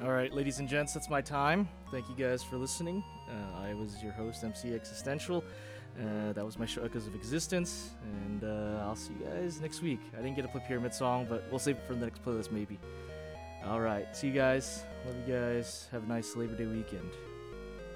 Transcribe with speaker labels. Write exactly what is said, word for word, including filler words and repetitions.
Speaker 1: All right, ladies and gents, that's my time. Thank you guys for listening. Uh, I was your host, M C Existential. Uh, that was my show, Echoes of Existence, and uh, I'll see you guys next week. I didn't get to play Pyramid Song, but we'll save it for the next playlist, maybe. All right, see you guys. Love you guys. Have a nice Labor Day weekend.